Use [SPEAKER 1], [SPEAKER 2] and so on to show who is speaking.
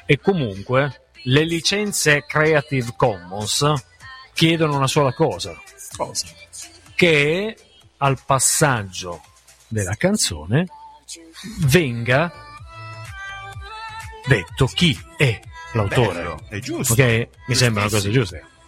[SPEAKER 1] E comunque le licenze Creative Commons chiedono una sola cosa. Che al passaggio della canzone venga detto chi è l'autore.
[SPEAKER 2] Bello, è giusto.
[SPEAKER 1] Ok? Mi sembra una cosa giusta.